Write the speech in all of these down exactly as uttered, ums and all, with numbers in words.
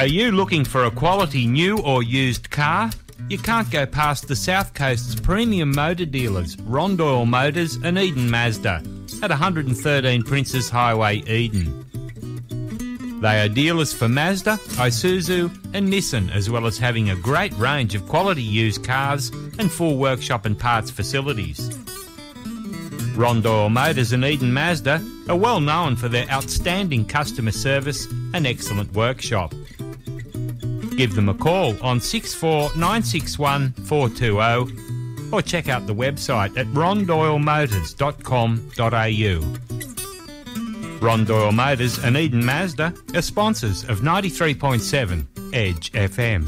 Are you looking for a quality new or used car? You can't go past the South Coast's premium motor dealers, Rondoyle Motors and Eden Mazda, at one thirteen Princes Highway, Eden. They are dealers for Mazda, Isuzu and Nissan, as well as having a great range of quality used cars and full workshop and parts facilities. Rondoyle Motors and Eden Mazda are well known for their outstanding customer service and excellent workshop. Give them a call on six four nine six one four two zero or check out the website at rondoyle motors dot com dot a u. Rondoyle Motors and Eden Mazda are sponsors of ninety-three point seven Edge F M.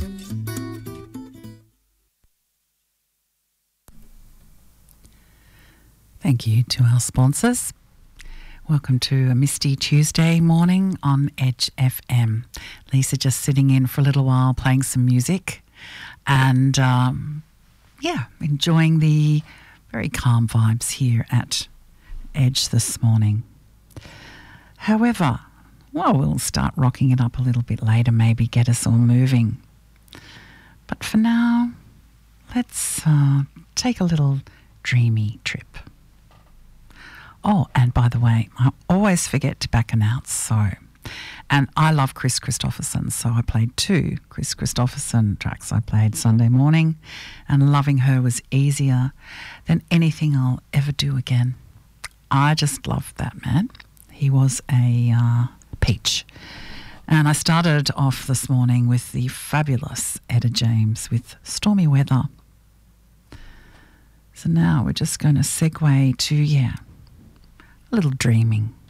Thank you to our sponsors. Welcome to a misty Tuesday morning on Edge F M. Lisa just sitting in for a little while playing some music and, um, yeah, enjoying the very calm vibes here at Edge this morning. However, well, we'll start rocking it up a little bit later, maybe get us all moving. But for now, let's uh, take a little dreamy trip. Oh, and by the way, I always forget to back announce, so... And I love Chris Christopherson, so I played two Chris Christopherson tracks. I played Sunday Morning, and Loving Her was easier than anything I'll ever do again. I just loved that man. He was a uh, peach. And I started off this morning with the fabulous Etta James with Stormy Weather. So now we're just going to segue to, yeah, a little dreaming.